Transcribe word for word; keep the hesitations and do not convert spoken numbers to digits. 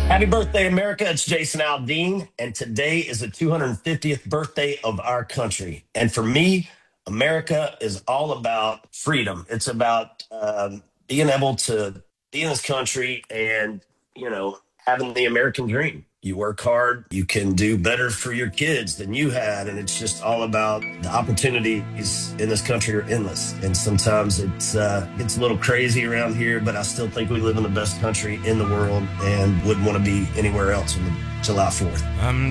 Happy birthday, America. It's Jason Aldean, and today is the two hundred fiftieth birthday of our country. And for me, America is all about freedom. It's about um, being able to be in this country and, you know, having the American dream. You work hard, you can do better for your kids than you had. And it's just all about the opportunities in this country are endless. And sometimes it's uh, gets a little crazy around here, but I still think we live in the best country in the world and wouldn't want to be anywhere else on the July fourth. I'm